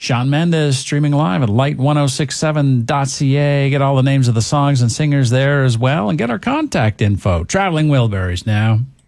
Shawn Mendes streaming live at light1067.ca. Get all the names of the songs and singers there as well, and get our contact info. Traveling Wilburys now.